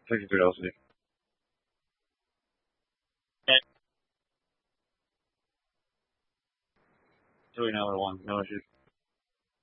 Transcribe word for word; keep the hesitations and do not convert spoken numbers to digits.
sixty-three L C D. Two another one, no issues.